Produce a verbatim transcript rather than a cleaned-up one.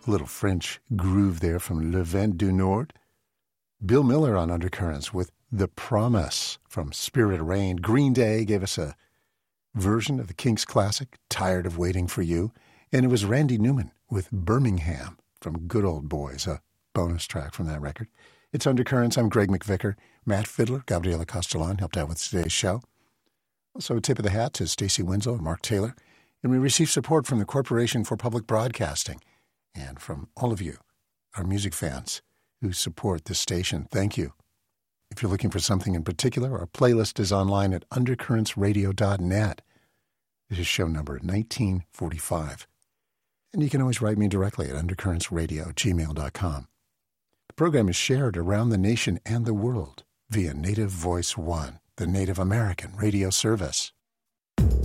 A little French groove there from Le Vent du Nord. Bill Miller on Undercurrents with The Promise from Spirit Rain. Green Day gave us a version of the Kinks classic, Tired of Waiting for You. And it was Randy Newman with Birmingham from Good Old Boys, a bonus track from that record. It's Undercurrents. I'm Greg McVicker. Matt Fiddler, Gabriela Castellan helped out with today's show. Also, a tip of the hat to Stacey Winslow and Mark Taylor. And we receive support from the Corporation for Public Broadcasting and from all of you, our music fans, who support this station. Thank you. If you're looking for something in particular, our playlist is online at undercurrents radio dot net. This is show number nineteen forty-five. And you can always write me directly at undercurrentsradio at gmail dot com. The program is shared around the nation and the world via Native Voice One, the Native American radio service.